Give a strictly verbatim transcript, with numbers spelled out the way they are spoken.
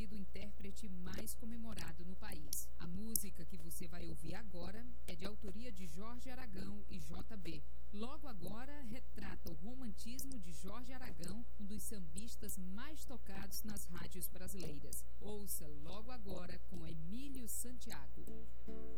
sido o intérprete mais comemorado no país. A música que você vai ouvir agora é de autoria de Jorge Aragão e J B. Logo Agora retrata o romantismo de Jorge Aragão, um dos sambistas mais tocados nas rádios brasileiras. Ouça Logo Agora com Emílio Santiago.